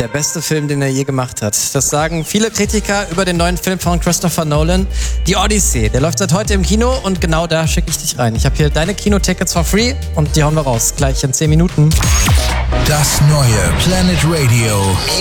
der beste Film, den er je gemacht hat. Das sagen viele Kritiker über den neuen Film von Christopher Nolan, Die Odyssey. Der läuft seit heute im Kino und genau da schicke ich dich rein. Ich habe hier deine Kinotickets for free und die hauen wir raus, gleich in 10 Minuten. Das neue Planet Radio